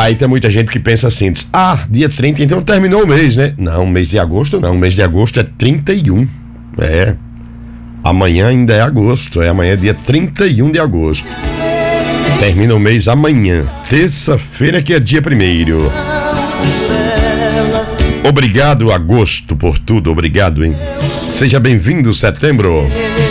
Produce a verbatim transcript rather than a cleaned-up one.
Aí tem muita gente que pensa assim, diz, ah, dia trinta, então terminou o mês, né? Não, mês de agosto não, mês de agosto é trinta e um. É. Amanhã ainda é agosto, é amanhã é dia trinta e um de agosto. Termina o mês amanhã, terça-feira, que é dia primeiro. Obrigado, agosto, por tudo, obrigado, hein? Seja bem-vindo, setembro.